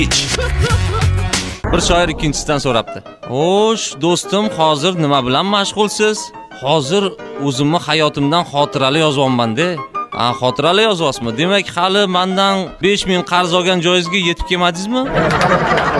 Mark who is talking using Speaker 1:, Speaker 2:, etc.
Speaker 1: Bir shoir ikkinchisidan so'rabdi. "Xo'sh, do'stim, hozir nima bilan mashg'ulsiz?" "Hozir o'zimni hayotimdan xotirali yozyapman-da." Xotirali yozyapsizmi? Demak, hali mendan 5000 qarz olgan joyingizga yetib kelmadingizmi?